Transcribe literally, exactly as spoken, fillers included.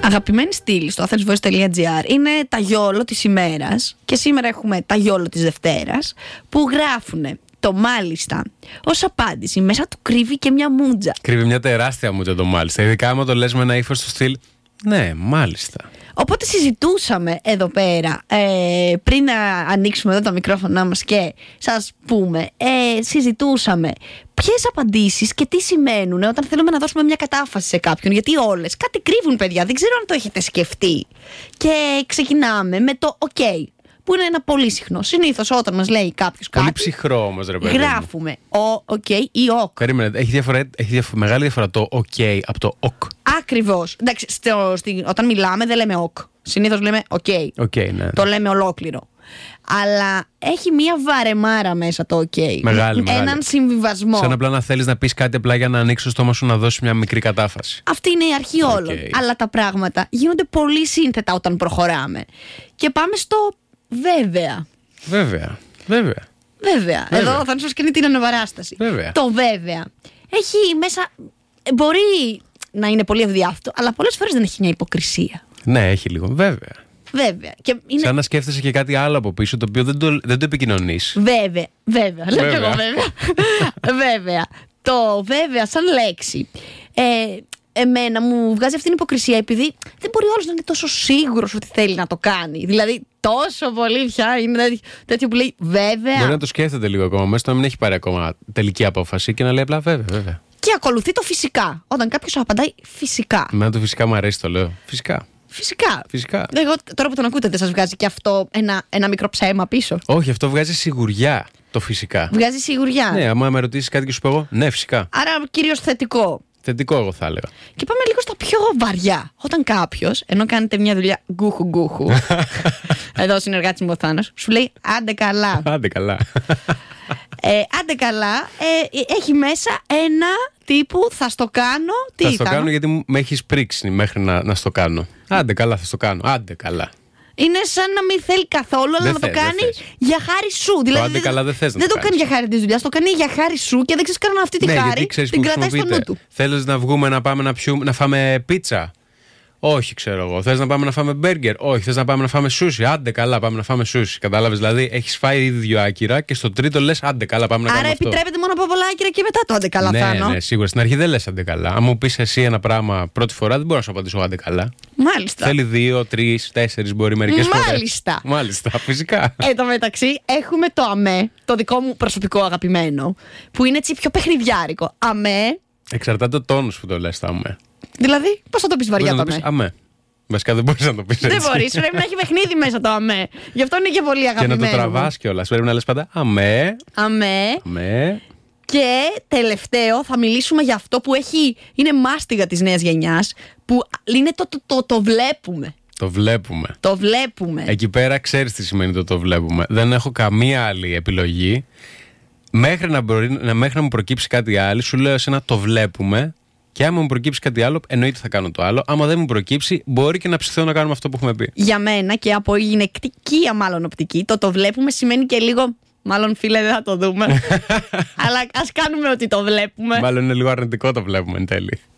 Αγαπημένη στήλη στο athens voice τελεία gr είναι τα γιόλο της ημέρας. Και σήμερα έχουμε τα γιόλο της Δευτέρας, που γράφουνε το μάλιστα ως απάντηση. Μέσα του κρύβει και μια μούτζα. Κρύβει μια τεράστια μούτζα το μάλιστα. Ειδικά άμα το λες με ένα ύφος του στυλ. Ναι, μάλιστα. Οπότε συζητούσαμε εδώ πέρα, ε, πριν να ανοίξουμε εδώ τα μικρόφωνά μας και σας πούμε, ε, συζητούσαμε ποιες απαντήσεις και τι σημαίνουν όταν θέλουμε να δώσουμε μια κατάφαση σε κάποιον. Γιατί όλες κάτι κρύβουν, παιδιά, δεν ξέρω αν το έχετε σκεφτεί. Και ξεκινάμε με το OK, που είναι ένα πολύ συχνό. Συνήθως όταν μας λέει κάποιος κάτι. Πολύ ψυχρό όμως, ρε παιδί. Γράφουμε ο, OK ή OK. Περίμενε, έχει, διαφορά, έχει διαφο- μεγάλη διαφορά το OK από το OK. Ακριβώς. Εντάξει, στο, στη, όταν μιλάμε δεν λέμε OK. Συνήθως λέμε OK. Okay, ναι. Το λέμε ολόκληρο. Αλλά έχει μία βαρεμάρα μέσα το OK. Μεγάλη, Έναν μεγάλη. συμβιβασμό. Σαν απλά να θέλεις να πεις κάτι απλά για να ανοίξεις το στόμα σου να δώσεις μια μικρή κατάφαση. Αυτή είναι η αρχή Okay. όλων. Αλλά τα πράγματα γίνονται πολύ σύνθετα όταν προχωράμε. Και πάμε στο βέβαια. Βέβαια. Βέβαια. Βέβαια. Βέβαια. Εδώ θα σας κάνει την αναβαράσταση. Βέβαια. Το βέβαια έχει μέσα. Μπορεί να είναι πολύ ευδιάθετο, αλλά πολλές φορές δεν έχει μια υποκρισία. Ναι, έχει λίγο. Βέβαια. Βέβαια. Και είναι... Σαν να σκέφτεσαι και κάτι άλλο από πίσω το οποίο δεν το, δεν το επικοινωνείς. Βέβαια. Βέβαια. Λέω Βέβαια. και εγώ βέβαια. Βέβαια. Το βέβαια σαν λέξη. Ε, εμένα μου βγάζει αυτή την υποκρισία επειδή δεν μπορεί όλος να είναι τόσο σίγουρος ότι θέλει να το κάνει. Δηλαδή τόσο πολύ πια είναι τέτοιο, τέτοιο που λέει βέβαια. Μπορεί να το σκέφτεται λίγο ακόμα μέσα, να μην έχει πάρει ακόμα τελική απόφαση και να λέει απλά βέβαια, βέβαια. Και ακολουθεί το φυσικά. Όταν κάποιος απαντάει φυσικά. Εμένα το φυσικά μου αρέσει, το λέω. Φυσικά. Φυσικά. Φυσικά. Εγώ τώρα που τον ακούτε δεν σας βγάζει και αυτό ένα, ένα μικρό ψέμα πίσω? Όχι, αυτό βγάζει σιγουριά το φυσικά. Βγάζει σιγουριά. Ναι, άμα με ρωτήσει κάτι και σου πω εγώ, ναι, φυσικά. Άρα κυρίως θετικό. Θετικό, εγώ θα έλεγα. Και πάμε λίγο στα πιο βαριά. Όταν κάποιος, ενώ κάνετε μια δουλειά γκούχου γκούχου, εδώ ο συνεργάτης μου ο Θάνος, σου λέει άντε καλά. Άντε καλά. Ε, άντε καλά, ε, έχει μέσα ένα τύπου θα στο κάνω. Τι θα στο Θάνο? κάνω γιατί μου- με έχει πρίξει μέχρι να, να στο κάνω. Άντε καλά, θα στο κάνω. Άντε καλά. Είναι σαν να μην θέλει καθόλου, αλλά Δεν να το θες, δεν κάνει θες. για χάρη σου. Δηλαδή, άντε καλά δεν θες να δεν το το κάνει κάνεις. για χάρη τη δουλειά, το κάνει για χάρη σου και δεν ξέρει καν αυτή τη Ναι, χάρη. γιατί ξέρεις Την που κρατάει στο νου χρησιμοποιείται. του. Θέλεις να βγούμε να πάμε να, πιούμε, να φάμε πίτσα? Όχι, ξέρω εγώ. Θες να πάμε να φάμε μπέργκερ? Όχι. Θες να πάμε να φάμε σούσι? Άντε καλά, πάμε να φάμε σούσι. Κατάλαβες? Δηλαδή, έχεις φάει ήδη δύο άκυρα και στο τρίτο λες άντε καλά, πάμε να Άρα κάνουμε αυτό. επιτρέπεται μόνο από πολλά άκυρα και μετά το άντε καλά, Ναι, Θάνο. ναι, σίγουρα. Στην αρχή δεν λες άντε καλά. Αν μου πεις εσύ ένα πράγμα πρώτη φορά, δεν μπορώ να σου απαντήσω άντε καλά. Μάλιστα. Θέλει δύο, τρει, τέσσερι μπορεί μερικές φορές. Μάλιστα. Μάλιστα, φυσικά. Εν τω μεταξύ, έχουμε το αμέ, το δικό μου προσωπικό αγαπημένο, που είναι έτσι πιο παιχνιδιάρικο. Αμέ, Εξαρτάται το τόνο που το λες, θα είμαι. δηλαδή, πώς θα το πεις βαριά Μπορείς το να το αμέ? πεις αμέ. Βασικά δεν μπορείς να το πεις έτσι. Δεν μπορείς, πρέπει να έχει παιχνίδι μέσα το αμέ. Γι' αυτό είναι και πολύ Και αγαπημένο. να το μου. τραβάς κιόλας. Πρέπει να λες πάντα αμέ, Αμέ. αμέ. Και τελευταίο θα μιλήσουμε για αυτό που έχει, είναι μάστιγα της νέας γενιάς, που είναι το, το, το, το βλέπουμε. Το βλέπουμε. Το βλέπουμε. Εκεί πέρα ξέρεις τι σημαίνει το το βλέπουμε. Δεν έχω καμία άλλη επιλογή. Μέχρι να, μπορεί, να, μέχρι να μου προκύψει κάτι άλλο, σου λέω εσένα το βλέπουμε. Και άμα μου προκύψει κάτι άλλο, εννοείται θα κάνω το άλλο. Άμα δεν μου προκύψει, μπορεί και να ψηθώ να κάνουμε αυτό που έχουμε πει. Για μένα και από γυναικεία μάλλον οπτική, το το βλέπουμε σημαίνει και λίγο. Μάλλον φίλε δεν θα το δούμε. Αλλά ας κάνουμε ότι το βλέπουμε. Μάλλον είναι λίγο αρνητικό το βλέπουμε εν τέλει.